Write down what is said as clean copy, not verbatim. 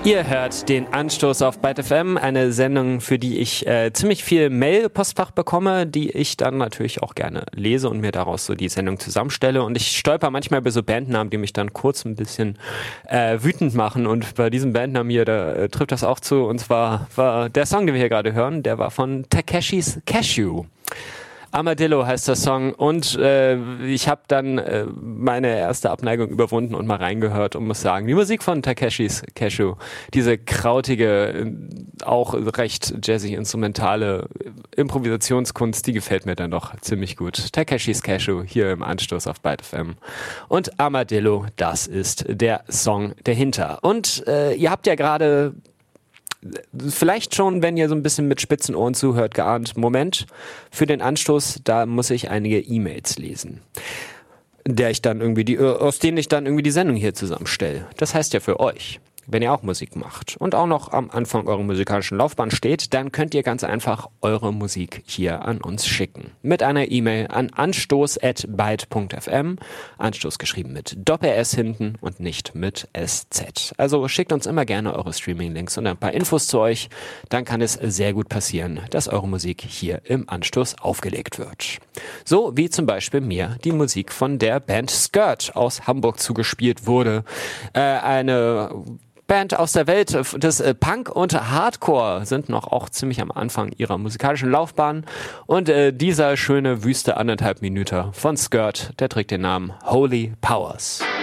Ihr hört den Anstoß auf Byte FM, eine Sendung, für die ich ziemlich viel Mail-Postfach bekomme, die ich dann natürlich auch gerne lese und mir daraus so die Sendung zusammenstelle. Und ich stolper manchmal über so Bandnamen, die mich dann kurz ein bisschen wütend machen. Und bei diesem Bandnamen hier, da trifft das auch zu. Und zwar war der Song, den wir hier gerade hören, der war von Takeshis Cashew. Armadillo heißt der Song und ich habe dann meine erste Abneigung überwunden und mal reingehört und muss sagen, die Musik von Takeshis Cashew, diese krautige, auch recht jazzig-instrumentale Improvisationskunst, die gefällt mir dann doch ziemlich gut. Takeshis Cashew hier im Anstoß auf Byte FM und Armadillo, das ist der Song dahinter. Und ihr habt ja gerade vielleicht schon, wenn ihr so ein bisschen mit spitzen Ohren zuhört, geahnt, Moment, für den Anstoß, da muss ich einige E-Mails lesen, aus denen ich dann irgendwie die Sendung hier zusammenstelle. Das heißt ja für euch, wenn ihr auch Musik macht und auch noch am Anfang eurer musikalischen Laufbahn steht, dann könnt ihr ganz einfach eure Musik hier an uns schicken. Mit einer E-Mail an anstoß@byte.fm. Anstoß geschrieben mit Doppel-S hinten und nicht mit SZ. Also schickt uns immer gerne eure Streaming-Links und ein paar Infos zu euch. Dann kann es sehr gut passieren, dass eure Musik hier im Anstoß aufgelegt wird. So wie zum Beispiel mir die Musik von der Band Skirt aus Hamburg zugespielt wurde. Eine Band aus der Welt des Punk und Hardcore sind noch auch ziemlich am Anfang ihrer musikalischen Laufbahn und dieser schöne wüste 1,5 Minuten von Skirt, der trägt den Namen Holy Powers.